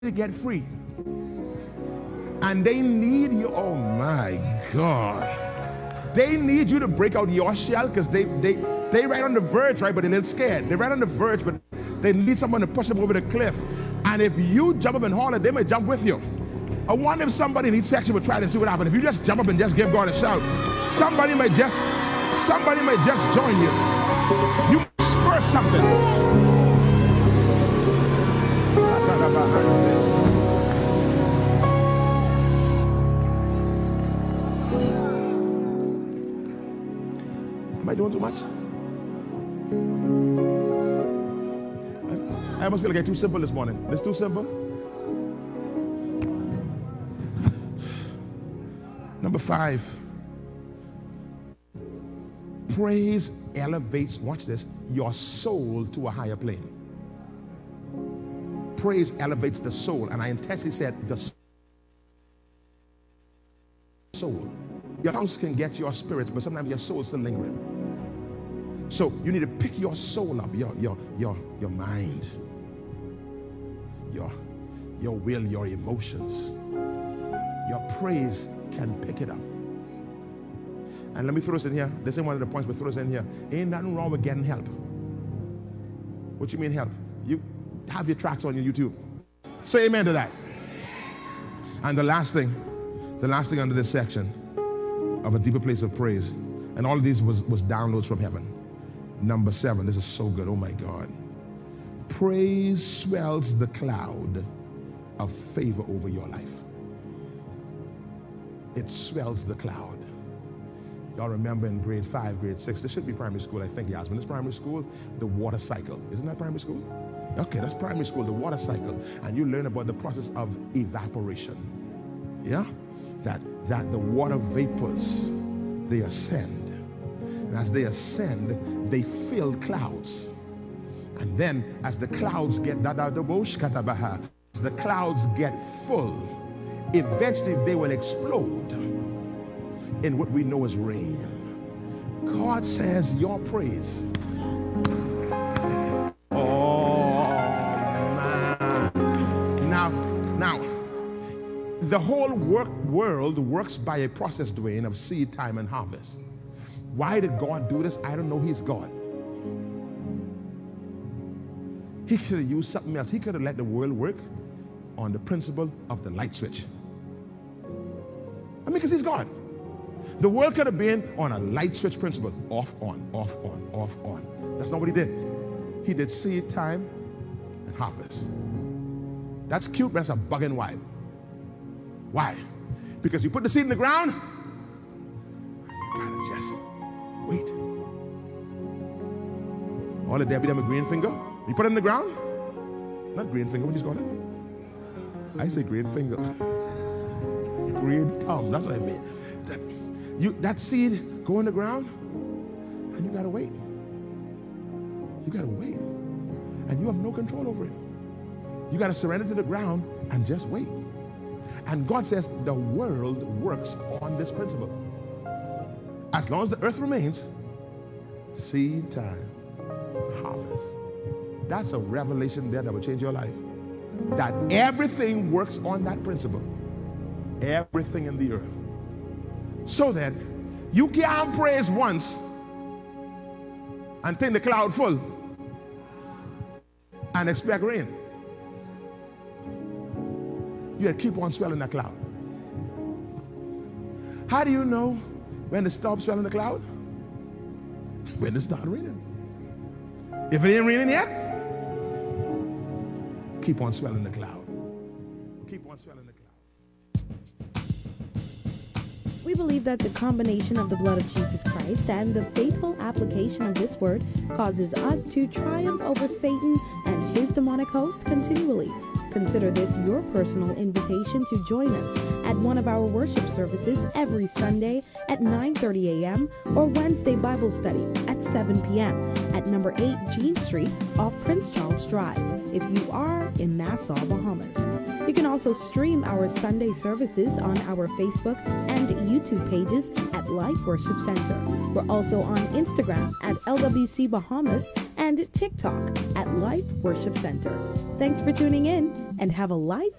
to get free. And they need you. Oh my God. They need you to break out your shell because they right on the verge, right? But they're a little scared. They're right on the verge, but they need someone to push them over the cliff. And if you jump up and holler, they may jump with you. I wonder if somebody in each section would try to see what happens. If you just jump up and just give God a shout, somebody may just join you. You spur something. Am I doing too much? I almost feel like it's too simple this morning. It's too simple. Number 5. Praise elevates, watch this, your soul to a higher plane. Praise elevates the soul. And I intentionally said the soul. Your house can get your spirits, but sometimes your soul is still lingering. So you need to pick your soul up, your mind, your will, your emotions. Your praise can pick it up. And let me throw this in here. This is one of the points we throw this in here. Ain't nothing wrong with getting help. What you mean help? You have your tracks on your YouTube. Say amen to that. And the last thing under this section of a deeper place of praise, and all of these was downloads from heaven. Number 7, this is so good, oh my God. Praise swells the cloud of favor over your life. It swells the cloud. Y'all remember in grade 5, grade 6, this should be primary school, I think, Yasmin. This primary school, the water cycle. Isn't that primary school? Okay, that's primary school, the water cycle. And you learn about the process of evaporation. Yeah? That the water vapors, they ascend. And as they ascend, they fill clouds. And then as the clouds get full, eventually they will explode in what we know as rain. God says your praise. Oh man. Now, the whole world works by a process, Dwayne, of seed time and harvest. Why did God do this? I don't know. He's God. He could have used something else. He could have let the world work on the principle of the light switch. I mean, because he's God. The world could have been on a light switch principle. Off, on, off, on, off, on. That's not what he did. He did seed time and harvest. That's cute, but that's a bugging vibe. Why? Because you put the seed in the ground, you gotta just wait. All the Debbie them a green finger. You put it in the ground. Not green finger, what you call it? I say green finger. Green thumb, that's what I mean. That seed go in the ground, and you gotta wait. You gotta wait. And you have no control over it. You gotta surrender to the ground and just wait. And God says the world works on this principle. As long as the earth remains, seed time, harvest. That's a revelation there that will change your life. That everything works on that principle. Everything in the earth. So that you can't praise once and think the cloud full and expect rain. You gotta keep on swelling that cloud. How do you know when to stop swelling the cloud? When to start raining. If it ain't raining yet, keep on swelling the cloud. Keep on swelling the cloud. We believe that the combination of the blood of Jesus Christ and the faithful application of this word causes us to triumph over Satan and his demonic hosts continually. Consider this your personal invitation to join us at one of our worship services every Sunday at 9:30 a.m. or Wednesday Bible study at 7 p.m. at number 8 Jean Street off Prince Charles Drive if you are in Nassau, Bahamas. You can also stream our Sunday services on our Facebook and YouTube pages at Life Worship Center. We're also on Instagram at LWC Bahamas and and TikTok at Life Worship Center. Thanks for tuning in and have a life